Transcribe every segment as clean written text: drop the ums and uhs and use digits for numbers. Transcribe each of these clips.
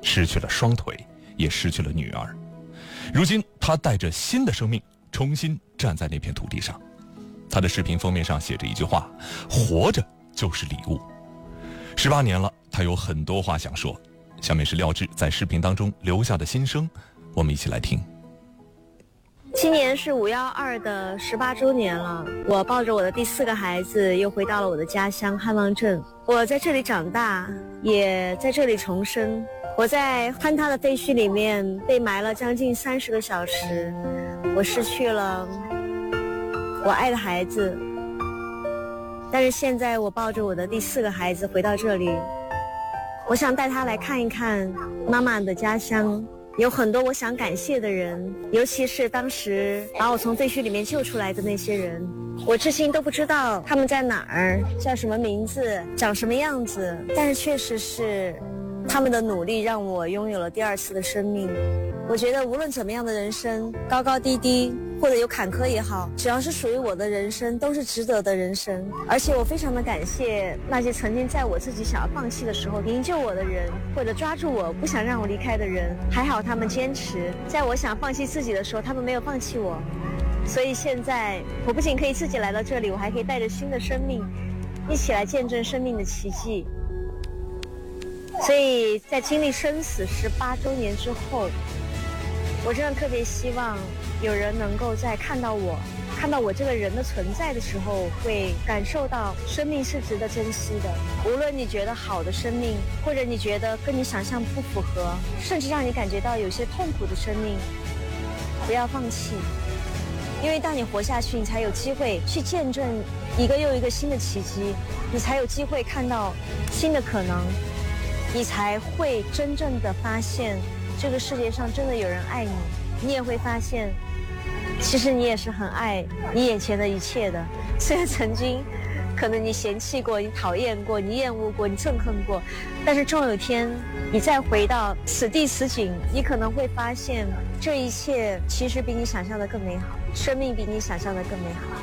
失去了双腿，也失去了女儿。如今他带着新的生命重新站在那片土地上。他的视频封面上写着一句话：活着就是礼物。18年了，他有很多话想说。下面是廖智在视频当中留下的心声，我们一起来听。 今年是512的18周年了，我抱着我的第4个孩子又回到了我的家乡汉望镇。我在这里长大，也在这里重生。我在坍塌的废墟里面被埋了将近30个小时，我失去了我爱的孩子。但是现在我抱着我的第4个孩子回到这里，我想带他来看一看妈妈的家乡。有很多我想感谢的人，尤其是当时把我从废墟里面救出来的那些人，我至今都不知道他们在哪儿，叫什么名字，长什么样子，但是确实是他们的努力让我拥有了第2次的生命。我觉得无论怎么样的人生，高高低低或者有坎坷也好，只要是属于我的人生都是值得的人生。而且我非常的感谢那些曾经在我自己想要放弃的时候营救我的人，或者抓住我不想让我离开的人，还好他们坚持，在我想放弃自己的时候他们没有放弃我。所以现在我不仅可以自己来到这里，我还可以带着新的生命一起来见证生命的奇迹。所以在经历生死18周年之后，我真的特别希望有人能够在看到我这个人的存在的时候，会感受到生命是值得珍惜的。无论你觉得好的生命，或者你觉得跟你想象不符合，甚至让你感觉到有些痛苦的生命，不要放弃。因为当你活下去，你才有机会去见证一个又一个新的奇迹，你才有机会看到新的可能，你才会真正的发现这个世界上真的有人爱你。你也会发现其实你也是很爱你眼前的一切的。虽然曾经可能你嫌弃过，你讨厌过，你厌恶过，你憎恨过，但是终有一天你再回到此地此景，你可能会发现这一切其实比你想象的更美好，生命比你想象的更美好。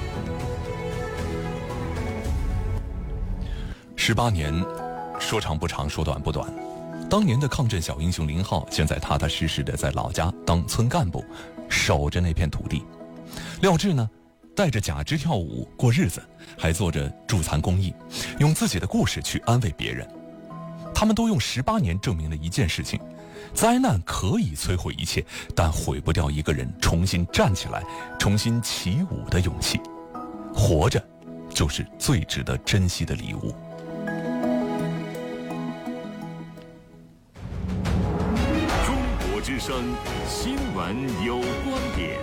18年，说长不长，说短不短。当年的抗震小英雄林浩，现在踏踏实实的在老家当村干部，守着那片土地。廖智呢，带着假肢跳舞过日子，还做着助残公益，用自己的故事去安慰别人。他们都用18年证明了一件事情：灾难可以摧毁一切，但毁不掉一个人重新站起来、重新起舞的勇气。活着，就是最值得珍惜的礼物。 之声新闻有观点，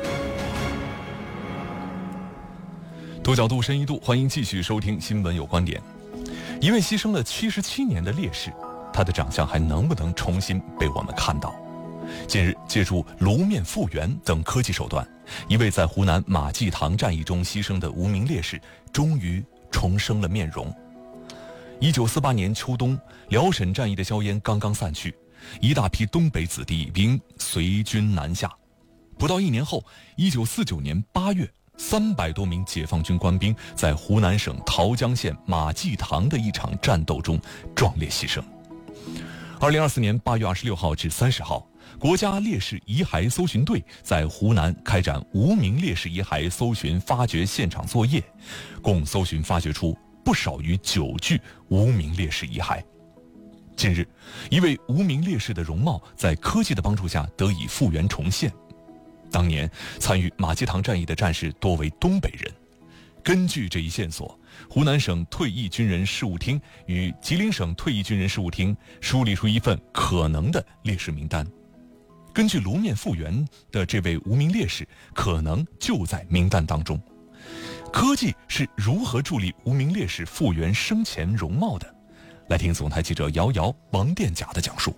多角度深一度，欢迎继续收听新闻有观点。一位牺牲了77年的烈士，他的长相还能不能重新被我们看到？近日，借助颅面复原等科技手段，一位在湖南马济塘战役中牺牲的无名烈士终于重生了面容。1948年秋冬，辽沈战役的硝烟刚刚散去，一大批东北子弟兵随军南下。不到1年后，1949年8月，300多名解放军官兵在湖南省桃江县马济塘的一场战斗中壮烈牺牲。2024年8月26号至30号，国家烈士遗骸搜寻队在湖南开展无名烈士遗骸搜寻发掘现场作业，共搜寻发掘出不少于9具无名烈士遗骸。近日，一位无名烈士的容貌在科技的帮助下得以复原重现。当年参与马济塘战役的战士多为东北人。根据这一线索，湖南省退役军人事务厅与吉林省退役军人事务厅梳理出一份可能的烈士名单。根据颅面复原的这位无名烈士，可能就在名单当中。科技是如何助力无名烈士复原生前容貌的？来听总台记者姚瑶、王殿甲的讲述。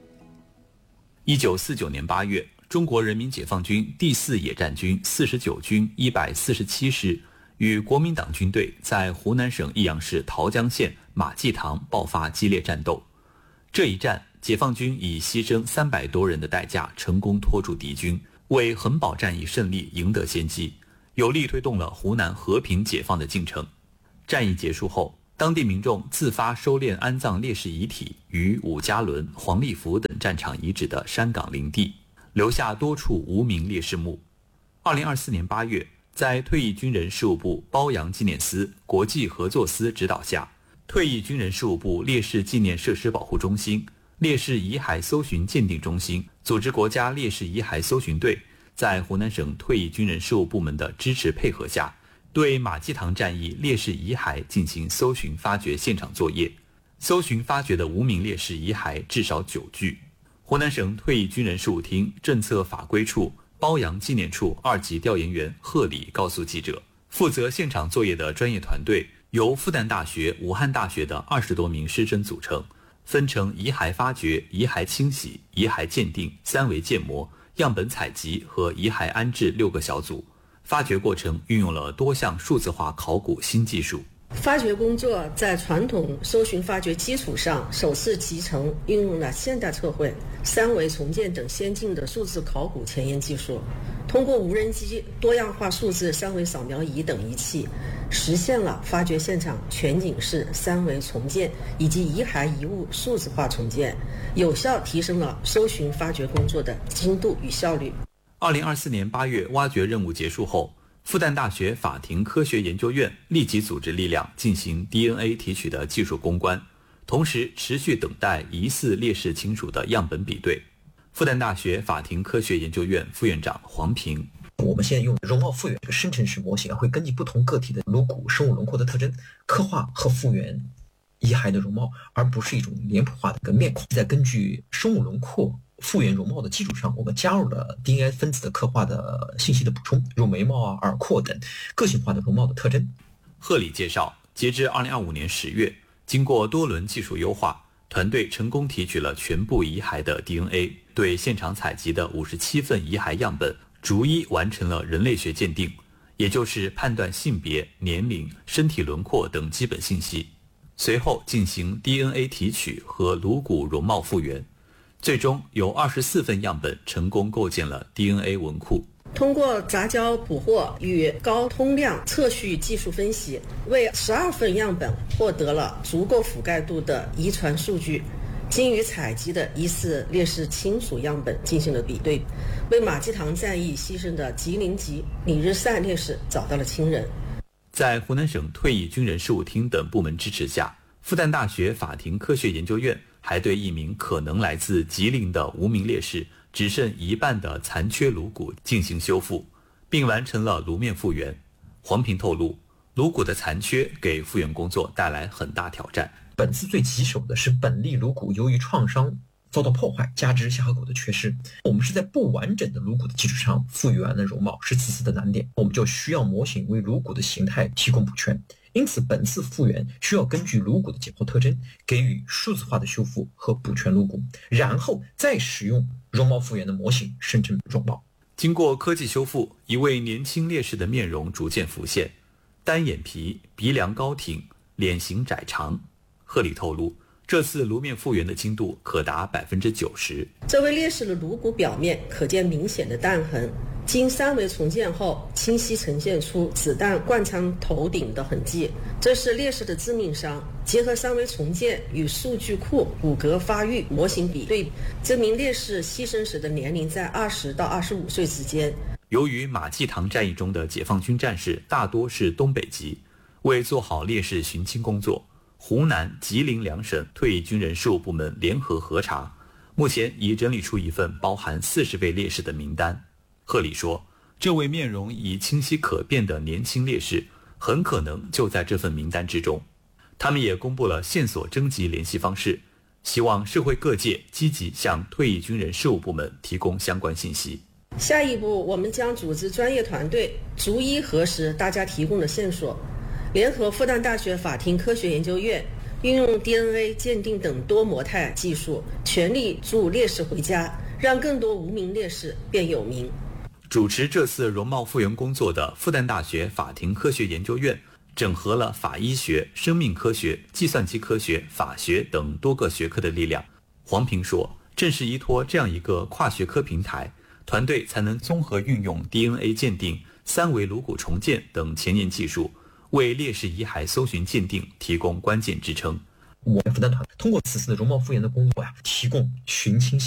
1949年8月，中国人民解放军第4野战军49军147师与国民党军队在湖南省益阳市桃江县马济塘爆发激烈战斗。这一战，解放军以牺牲300多人的代价成功拖住敌军，为衡宝战役胜利赢得先机，有力推动了湖南和平解放的进程。战役结束后， 当地民众自发收敛安葬烈士遗体于伍家仑、黄立福等战场遗址的山岗林地，留下多处无名烈士墓。2024年8月，在退役军人事务部褒扬纪念司国际合作司指导下，退役军人事务部烈士纪念设施保护中心、烈士遗骸搜寻鉴定中心组织国家烈士遗骸搜寻队，在湖南省退役军人事务部门的支持配合下，对马济塘战役烈士遗骸进行搜寻发掘现场作业，搜寻发掘的无名烈士遗骸至少9具。湖南省退役军人事务厅政策法规处褒扬纪念处2级调研员贺礼告诉记者，负责现场作业的专业团队由复旦大学、武汉大学的20多名师生组成，分成遗骸发掘、遗骸清洗、遗骸鉴定、3维建模、样本采集和遗骸安置6个小组。发掘过程运用了多项数字化考古新技术。 发掘工作在传统搜寻发掘基础上，首次集成运用了现代测绘、3维重建等先进的数字考古前沿技术，通过无人机、多样化数字3维扫描仪等仪器，实现了发掘现场全景式3维重建以及遗骸遗物数字化重建，有效提升了搜寻发掘工作的精度与效率。 2024年8月挖掘任务结束后，复旦大学法庭科学研究院立即组织力量进行 DNA 提取的技术攻关，同时持续等待疑似烈士亲属的样本比对。复旦大学法庭科学研究院副院长黄平， 我们现在用容貌复原这个生成式模型会根据不同个体的颅骨生物轮廓的特征，刻画和复原遗骸的容貌，而不是一种脸谱化的一个面孔。再根据生物轮廓复原容貌的基础上，我们加入了 DNA 分子的刻画的信息的补充，如眉毛、耳廓等个性化的容貌的特征。 贺礼介绍，截至2025年10月，经过多轮技术优化，团队成功提取了全部遗骸的 DNA， 对现场采集的57份遗骸样本逐一完成了人类学鉴定，也就是判断性别、年龄、身体轮廓等基本信息，随后进行 DNA 提取和颅骨容貌复原。最终有24份样本成功构建了 DNA 文库。 通过杂交捕获与高通量测序技术分析，为12份样本获得了足够覆盖度的遗传数据，经与采集的疑似烈士亲属样本进行了比对，为马济塘战役牺牲的吉林籍李日善烈士找到了亲人。 在湖南省退役军人事务厅等部门支持下，复旦大学法庭科学研究院还对一名可能来自吉林的无名烈士只剩一半的残缺颅骨进行修复，并完成了颅面复原。黄平透露，颅骨的残缺给复原工作带来很大挑战。 本次最棘手的是本粒颅骨由于创伤遭到破坏，加之下颌骨的缺失，我们是在不完整的颅骨的基础上复原了容貌，是此次的难点。我们就需要模型为颅骨的形态提供补全，因此本次复原需要根据颅骨的解剖特征给予数字化的修复和补全颅骨，然后再使用容貌复原的模型生成容貌。 经过科技修复，一位年轻烈士的面容逐渐浮现，单眼皮、鼻梁高挺，脸型窄长。贺礼透露，这次颅面复原的精度可达90%。 这位烈士的颅骨表面可见明显的弹痕，经3维重建后，清晰呈现出子弹贯穿头顶的痕迹，这是烈士的致命伤。结合3维重建与数据库骨骼发育模型比对，证明烈士牺牲时的年龄在20到25岁之间。 由于马济塘战役中的解放军战士大多是东北籍，为做好烈士寻亲工作，湖南、吉林2省退役军人事务部门联合核查，目前已整理出一份包含40位烈士的名单。贺礼说，这位面容已清晰可辨的年轻烈士很可能就在这份名单之中。他们也公布了线索征集联系方式，希望社会各界积极向退役军人事务部门提供相关信息。 下一步，我们将组织专业团队逐一核实大家提供的线索，联合复旦大学法庭科学研究院，运用 DNA 鉴定等多模态技术，全力助烈士回家，让更多无名烈士变有名。 主持这次容貌复原工作的复旦大学法庭科学研究院，整合了法医学、生命科学、计算机科学、法学等多个学科的力量。黄平说，正是依托这样一个跨学科平台，团队才能综合运用 DNA 鉴定、3维颅骨重建等前沿技术， 为烈士遗骸搜寻鉴定提供关键支撑。 我们复旦团通过此次的容貌复原的工作提供寻亲